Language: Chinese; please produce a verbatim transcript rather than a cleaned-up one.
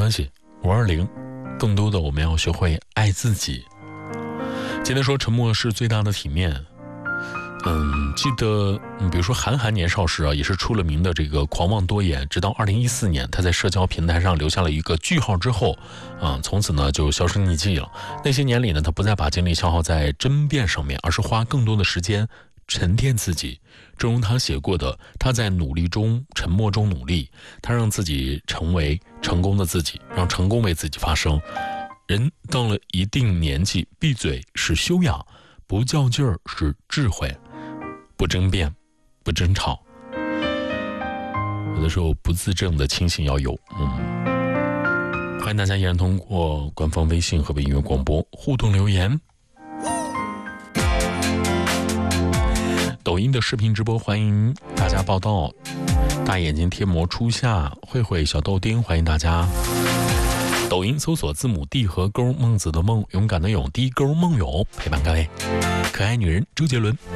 关系，五二零，更多的我们要学会爱自己。今天说沉默是最大的体面。嗯，记得，嗯，比如说韩寒年少时啊，也是出了名的这个狂妄多言，直到二零一四年，他在社交平台上留下了一个句号之后，啊，从此呢就销声匿迹了。那些年里呢，他不再把精力消耗在争辩上面，而是花更多的时间沉淀自己。正如他写过的，他在努力中、沉默中努力，他让自己成为成功的自己，让成功为自己发声。人到了一定年纪，闭嘴是修养，不较劲儿是智慧。不争辩，不争吵，有的时候不自证的清醒要有。嗯，欢迎大家依然通过官方微信和音乐广播互动留言。抖音的视频直播欢迎大家报道。大眼睛贴膜初夏，慧慧小豆丁欢迎大家。抖音搜索字母 D 和勾，孟子的孟，勇敢的勇，D 勾梦友陪伴各位。可爱女人周杰伦。